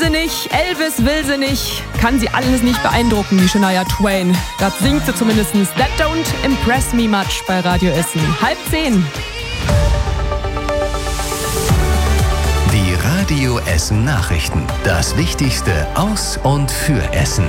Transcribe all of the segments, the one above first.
Nicht, Elvis will sie nicht, kann sie alles nicht beeindrucken, die Shania Twain. Das singt sie zumindest. That don't impress me much bei Radio Essen. 9:30. Die Radio Essen Nachrichten. Das Wichtigste aus und für Essen.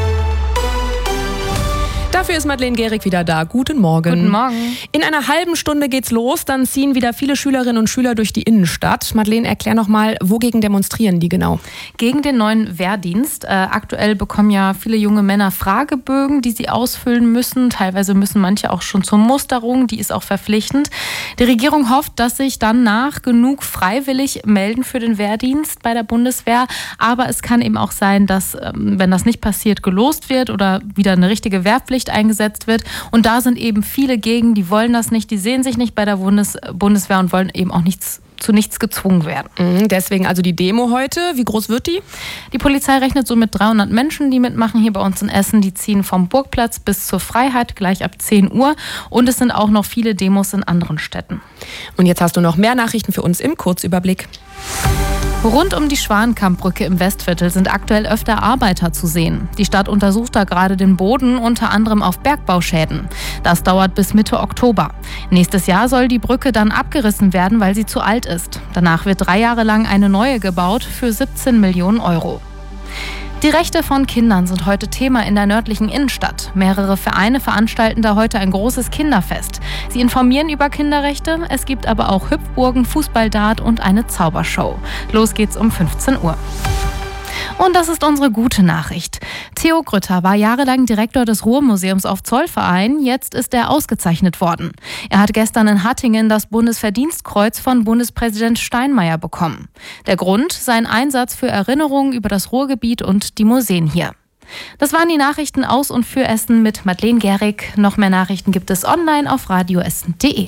Dafür ist Madeleine Gehrig wieder da. Guten Morgen. Guten Morgen. In einer halben Stunde geht's los, dann ziehen wieder viele Schülerinnen und Schüler durch die Innenstadt. Madeleine, erklär noch mal, wogegen demonstrieren die genau? Gegen den neuen Wehrdienst. Aktuell bekommen ja viele junge Männer Fragebögen, die sie ausfüllen müssen. Teilweise müssen manche auch schon zur Musterung, die ist auch verpflichtend. Die Regierung hofft, dass sich danach genug freiwillig melden für den Wehrdienst bei der Bundeswehr. Aber es kann eben auch sein, dass, wenn das nicht passiert, gelost wird oder wieder eine richtige Wehrpflicht eingesetzt wird. Und da sind eben viele gegen, die wollen das nicht, die sehen sich nicht bei der Bundeswehr und wollen eben auch zu nichts gezwungen werden. Deswegen also die Demo heute. Wie groß wird die? Die Polizei rechnet so mit 300 Menschen, die mitmachen hier bei uns in Essen. Die ziehen vom Burgplatz bis zur Freiheit gleich ab 10 Uhr. Und es sind auch noch viele Demos in anderen Städten. Und jetzt hast du noch mehr Nachrichten für uns im Kurzüberblick. Rund um die Schwanenkammbrücke im Westviertel sind aktuell öfter Arbeiter zu sehen. Die Stadt untersucht da gerade den Boden, unter anderem auf Bergbauschäden. Das dauert bis Mitte Oktober. Nächstes Jahr soll die Brücke dann abgerissen werden, weil sie zu alt ist. Danach wird 3 Jahre lang eine neue gebaut für 17 Millionen Euro. Die Rechte von Kindern sind heute Thema in der nördlichen Innenstadt. Mehrere Vereine veranstalten da heute ein großes Kinderfest. Sie informieren über Kinderrechte, es gibt aber auch Hüpfburgen, Fußballdart und eine Zaubershow. Los geht's um 15 Uhr. Und das ist unsere gute Nachricht. Theo Grütter war jahrelang Direktor des Ruhrmuseums auf Zollverein. Jetzt ist er ausgezeichnet worden. Er hat gestern in Hattingen das Bundesverdienstkreuz von Bundespräsident Steinmeier bekommen. Der Grund: sein Einsatz für Erinnerungen über das Ruhrgebiet und die Museen hier. Das waren die Nachrichten aus und für Essen mit Madeleine Gehrig. Noch mehr Nachrichten gibt es online auf radioessen.de.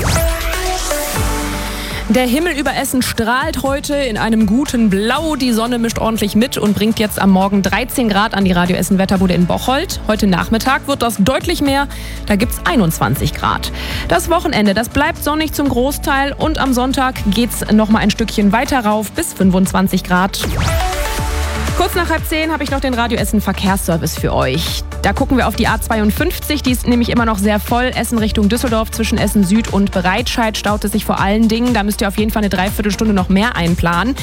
Der Himmel über Essen strahlt heute in einem guten Blau. Die Sonne mischt ordentlich mit und bringt jetzt am Morgen 13 Grad an die Radio Essen Wetterbude in Bocholt. Heute Nachmittag wird das deutlich mehr. Da gibt's 21 Grad. Das Wochenende, das bleibt sonnig zum Großteil. Und am Sonntag geht's noch mal ein Stückchen weiter rauf bis 25 Grad. Kurz nach 9:30 habe ich noch den Radio Essen Verkehrsservice für euch. Da gucken wir auf die A52, die ist nämlich immer noch sehr voll. Essen Richtung Düsseldorf zwischen Essen Süd und Bereitscheid staut es sich vor allen Dingen. Da müsst ihr auf jeden Fall eine Dreiviertelstunde noch mehr einplanen.